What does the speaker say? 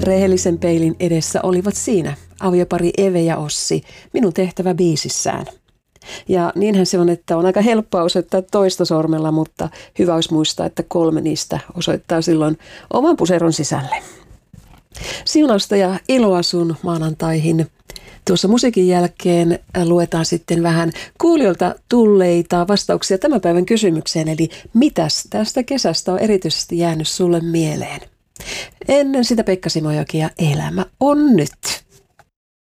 Rehellisen peilin edessä olivat siinä aviopari Eve ja Ossi, minun tehtävä biisissään. Ja niinhän se on, että on aika helppoa osoittaa toista sormella, mutta hyvä olisi muistaa, että 3 niistä osoittaa silloin oman puseron sisälle. Siunausta ja iloa sun maanantaihin. Tuossa musiikin jälkeen luetaan sitten vähän kuulijoilta tulleita vastauksia tämän päivän kysymykseen, eli mitäs tästä kesästä on erityisesti jäänyt sulle mieleen? Ennen sitä Pekka Simojokia, elämä on nyt.